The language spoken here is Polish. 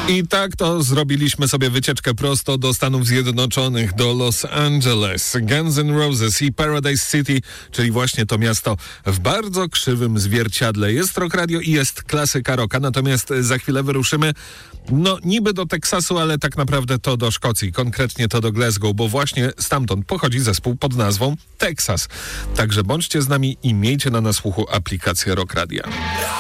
I tak to zrobiliśmy sobie wycieczkę prosto do Stanów Zjednoczonych, do Los Angeles. Guns N' Roses i Paradise City, czyli właśnie to miasto w bardzo krzywym zwierciadle. Jest Rock Radio i jest klasyka rocka, natomiast za chwilę wyruszymy niby do Teksasu, ale tak naprawdę to do Szkocji, konkretnie to do Glasgow, bo właśnie stamtąd pochodzi zespół pod nazwą Texas. Także bądźcie z nami i miejcie na nas słuchu aplikację Rock Radia.